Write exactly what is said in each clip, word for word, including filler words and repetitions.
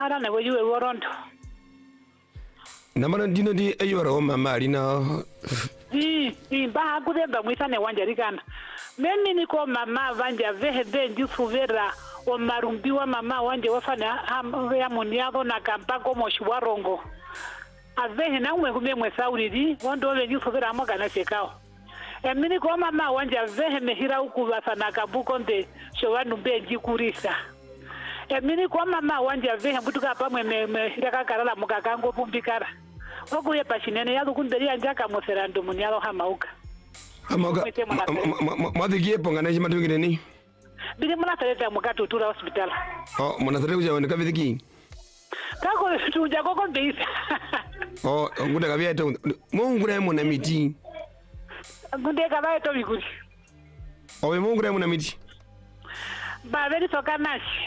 Ara ne we you worondo. Namana dino di ayoro mama alina. Di, di ba gude ba mwisa ne wanja rigana. Mimi niko mama vanja vehe benji fuvera o marumbiwa mama wanje wafana ya muniago na kampako moshwarongo. Avehe na umwe kumye mwe sauridi wondo benji fuvera mo kana sekao. Mimi niko mama wanje avehe mehira ukubasa na kabuko nde showanu benji kurisa. Mimi niko mama wanje avehe mbutuka pamwe mehira kakarala mukakango pumbikara. Ogo ye pashinene yalu kunderi anjaka moserando munialo hamauka. Hamauka. Mwadhigie ponga na jima tuwingine ni? Bili muna taleta mukatu utura hospital. Oh, muna taleta uja wani kavithiki? Kako tuja koko beisa. Oh, ngude kavya eto. Mungu na emu na miti. Ngude kavya eto vikuri. Owe mungu na emu na miti? Ba veri soka nashi.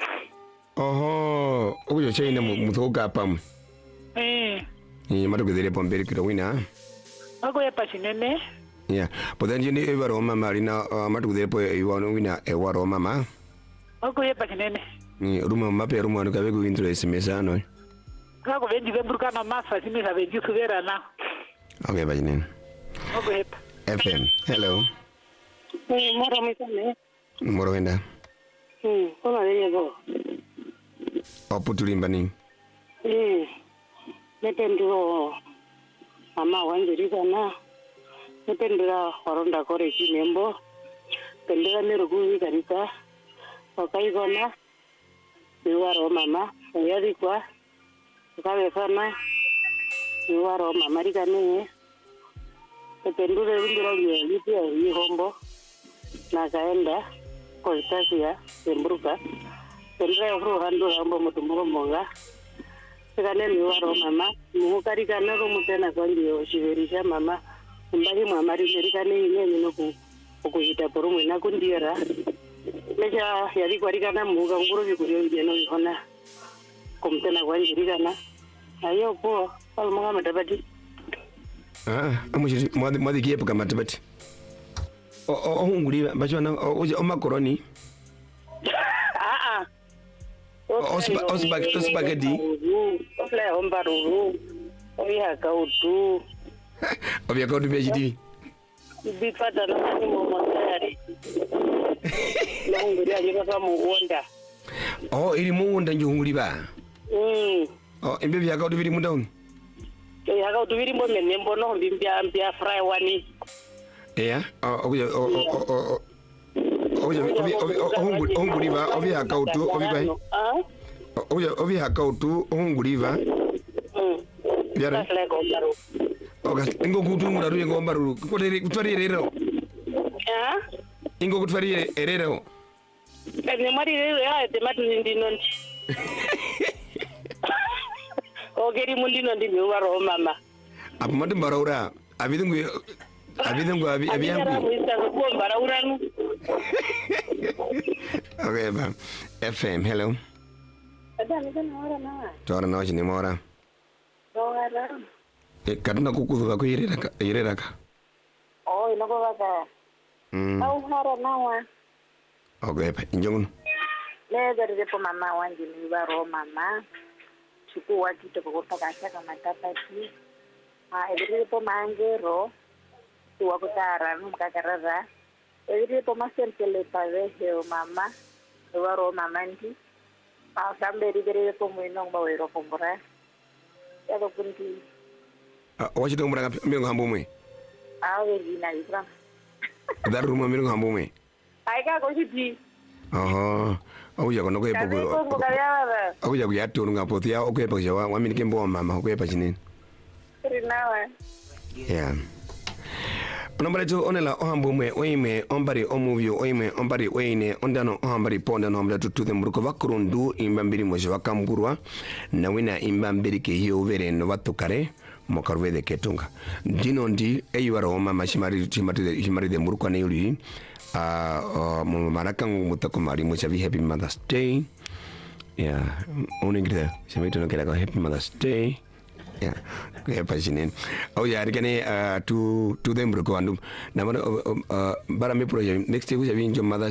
Oho, ujo chayi na mutoka apamu. Eh. Ni matu kudhele pomberi kira wina. Ogo ye pashinene. Yeah, but then you need ever on mama rina matu kudhele po iwano wina ewaro mama. Ogo ye pashinene. Ni ruma mape ruma wano kawegu intro esimesa ano. Kako venji vemburuka na masa simisa venji kuvera na. Okay, pashinene. Ogo ye pa. F M, hello. Eh, moro misane. Moro wenda. Hmm, kona leye go. Oputulimba ni. Eh. Nependro mama wanjirika na nependra waronda kore kinembo pendera nerugu karika wakaigona niwaro mama oyarikwa ukawefana niwaro mama rikane nependure ndira nyelipia yihombo na kaenda koltasia emburuka pendra yofro hando rambo mutumbo monga Sekane niwaro mama, muhukari kana kumutena kwa ndiyo shiverisha mama, mbali mama rimerikane ine minoku okuhita porumu ina kundiera. Mecha yari kwa rikana muhuka nguro vikurio vijeno vihona kumutena kwa njirikana. Ayo po, palo mga matabati. Ah, amushiri, mwadi kiepu kama matabati. Ohunguri, bacho wana, oma koroni. Ah ah. Spaghetti. Ofle ombaru. Obiha kautu. Obiha kautu bejidi. Bifata na nani momotari. Lahunguri ajika kama uonda. Oh, ili muunda njuhunguri ba. Mm. Oh, imbe bya kautu biri munda uni. Ya kautu biri mbo menembo no bimbia mbia fry wani. Yeah. Oh, obiha oh oh oh. Obiha obiha ohunguri ba, obiha kautu, obiha. Ah? Obiha obiha kautu, ohunguri ba. Mm. Biara. Kasle kombaru. Ogas, ingo kutu muraru ingo mbaru. Kutari kutari erero. Ah? Ingo kutari erero. Ene mari ya te matu ndino. Ogeri mundino ndi miwaro mama. Apa matu mbaraura. Abidungu abidungu abi abiyambi. Okay, ba. F M, hello. Ada ni kana ora na. Tora na chini mora. Ora. E kaduna kuku ba ko irera ka irera ka. Oh, ino ko bata. Mm. Au hara na wa. Okay, pa injongun. Le dari de po mama wanji ni baro mama. Chuku waji to ko ta kasha kama tata ti. Ah, edri po mangero. Tuwa ko tara no makakarara. Edri po masentele pa vehe o mama. Baro mama ndi. Ah, sambe edri po muino ba wero kombora. Ya do kunti. Ah, wachi to mura mi ngambo mwe. Ah, we dina ibra. Daru mo mi ngambo mwe. Ai ka ko hiti. Aha. Au ya kono ko epo ko. Au ya ya to nga potia o ko epo jawa wa mi kembo mama ko epo chinin. Rinawa. Yeah. Onombare to onela ohambo mwe oime ombari omuvyo oime ombari oine ondano ohambari ponda no ambra tutu mruko vakurundu imbambiri moje vakamburwa na wina imbambiri ke hiyo vere no vatukare mokarwe de ketunga dino ndi eyuaro mama shimari shimari shimari de mruko na yuli ah mo maraka mutako mari moja vi happy mother's day. Yeah, oningre shimari to no kera happy mother's day. Yeah, kaya pasinin. Oh ya, kani uh, tu tu dem berko andum. Nama uh, uh, barang me project next week jadi jom mother